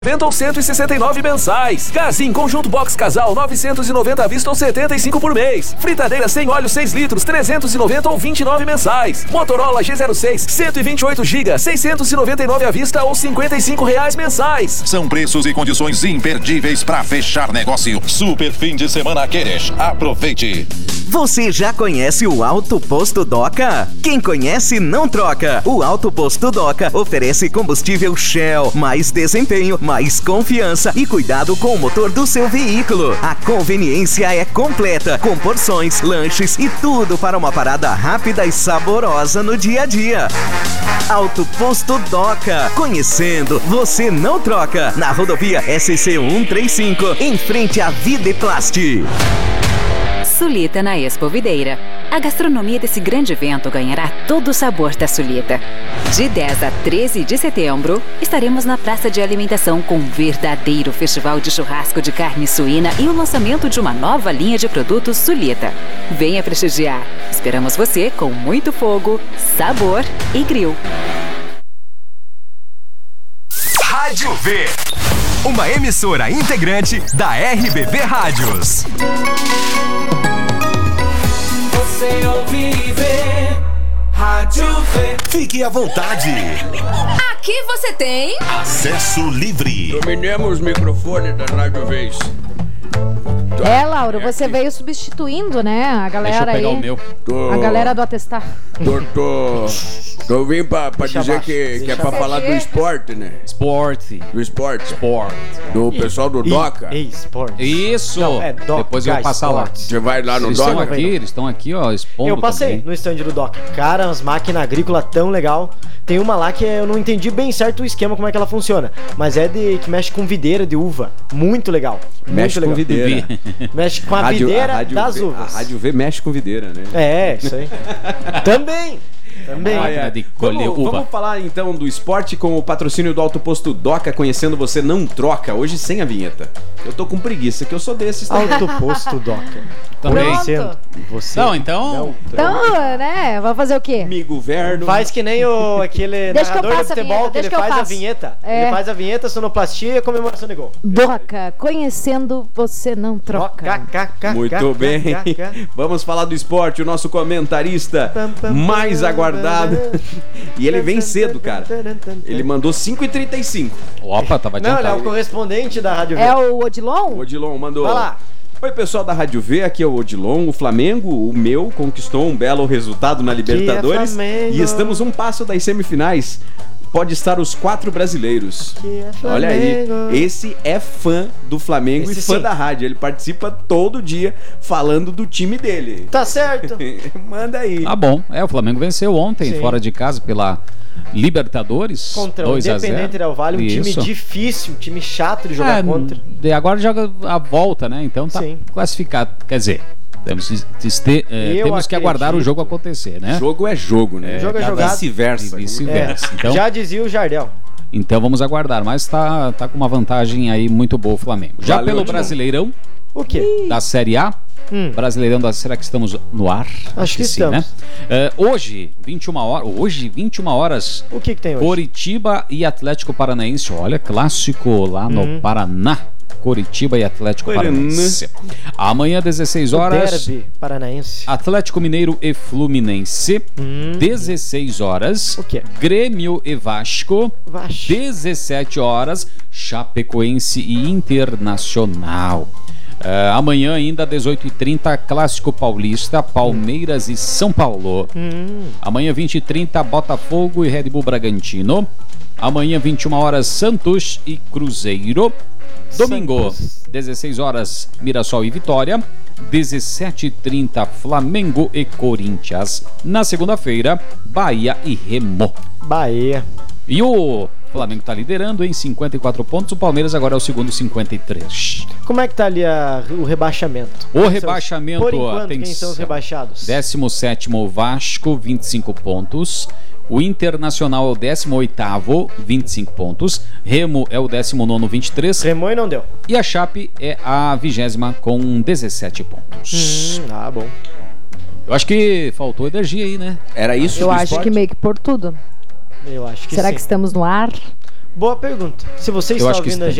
ou 169 mensais. Casim Conjunto Box Casal 990 à vista ou 75 por mês. Fritadeira sem óleo 6 litros 390 ou 29 mensais. Motorola G06 128 GB 699 à vista ou R$55 mensais. São preços e condições imperdíveis para fechar negócio. Super fim de semana Queres. Aproveite. Você já conhece o Alto Posto Doca? Quem conhece não troca. O Alto Posto Doca oferece combustível Shell, mais desempenho, mais confiança e cuidado com o motor do seu veículo. A conveniência é completa, com porções, lanches e tudo para uma parada rápida e saborosa no dia a dia. Alto Posto Doca. Conhecendo, você não troca. Na rodovia SC 135, em frente à Videplast. Sulita na Expo Videira. A gastronomia desse grande evento ganhará todo o sabor da Sulita. De 10 a 13 de setembro, estaremos na praça de alimentação com um verdadeiro festival de churrasco de carne suína e o lançamento de uma nova linha de produtos Sulita. Venha prestigiar. Esperamos você com muito fogo, sabor e grill. Rádio V, uma emissora integrante da RBB Rádios. Você ouve e vê, Rádio V. Fique à vontade. Aqui você tem acesso livre. Dominemos o microfone da Rádio V. Lauro, você veio substituindo, né? A galera aí. Deixa eu pegar o meu. A galera do atestar. Tô vindo pra dizer que é pra falar do esporte, né? Esporte. Do esporte. Do pessoal do Doca. Esporte. Isso. Não, Doca. Depois eu vou passar lá. Você vai lá no eles Doca? Eles estão aqui, ó, expondo. Eu passei também no stand do Doca. Cara, as máquinas agrícolas tão legal. Tem uma lá que eu não entendi bem certo o esquema, como é que ela funciona. Mas é que mexe com videira de uva. Muito legal. Mexe muito com legal. videira. Mexe com a videira das uvas. A Rádio V mexe com videira, né? É, isso aí. Também. De colher uva. Vamos falar então do esporte com o patrocínio do Alto Posto Doca. Conhecendo você não troca. Hoje sem a vinheta. Eu tô com preguiça, que eu sou desses. Alto Posto Doca. Também. Você. Não, então, né? Vamos fazer o quê? Me governo. Faz que nem aquele narrador de futebol que ele faz a vinheta. Ele faz a vinheta, sonoplastia e comemoração de gol. Doca, conhecendo você não troca. Muito bem. Vamos falar do esporte. O nosso comentarista mais aguardado. E ele vem cedo, cara. Ele mandou 5h35. Opa, tava adiantado. Não, ele é o correspondente da Rádio V. É o Odilon? O Odilon mandou. Vai lá. Oi, pessoal da Rádio V, aqui é o Odilon. O Flamengo, o meu, conquistou um belo resultado na Libertadores. E estamos um passo das semifinais. Pode estar os 4 brasileiros. Olha aí, esse é fã do Flamengo e fã da rádio. Ele participa todo dia falando do time dele. Tá certo. Manda aí. Tá bom. O Flamengo venceu ontem, fora de casa, pela Libertadores. Contra o Independente Del Valle, um time difícil, um time chato de jogar contra. E agora joga a volta, né? Então tá classificado. Quer dizer, temos que aguardar o jogo acontecer, né? Jogo é jogo, né? Jogo é jogado. Vice-versa. Então, já dizia o Jardel. Então vamos aguardar, mas tá com uma vantagem aí muito boa o Flamengo. Já pelo Brasileirão. O quê? Da Série A. Brasileirão, será que estamos no ar? Acho que sim, estamos. Né? Hoje, 21 horas. O que tem hoje? Coritiba e Atlético Paranaense. Olha, clássico lá no Paraná. Coritiba e Atlético Paranaense. Amanhã, 16 horas. Derby Paranaense. Atlético Mineiro e Fluminense. 16 horas. O quê? Grêmio e Vasco. 17 horas. Chapecoense e Internacional. Amanhã ainda, 18h30, Clássico Paulista, Palmeiras e São Paulo. Amanhã, 20h30, Botafogo e Red Bull Bragantino. Amanhã, 21 horas, Santos e Cruzeiro. Domingo, 16 horas, Mirassol e Vitória. 17h30, Flamengo e Corinthians. Na segunda-feira, Bahia e Remo. Bahia. E o Flamengo está liderando em 54 pontos. O Palmeiras agora é o segundo, 53. Como é que tá ali o rebaixamento? O rebaixamento, por enquanto, quem são os rebaixados? 17º Vasco, 25 pontos. O Internacional é o 18º, 25 pontos. Remo é o 19º, 23. Remou e não deu. E a Chape é a 20ª com 17 pontos. Bom. Eu acho que faltou energia aí, né? Era isso? Eu acho que meio que por tudo. Eu acho que Será sim. que estamos no ar? Boa pergunta. Se você Eu está acho que ouvindo a tem.